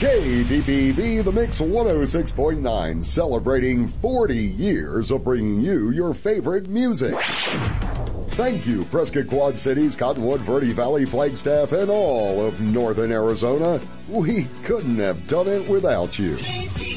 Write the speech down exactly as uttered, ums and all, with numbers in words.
K B B B The Mix one oh six point nine, celebrating forty years of bringing you your favorite music. Thank you, Prescott Quad Cities, Cottonwood, Verde Valley, Flagstaff, and all of Northern Arizona. We couldn't have done it without you.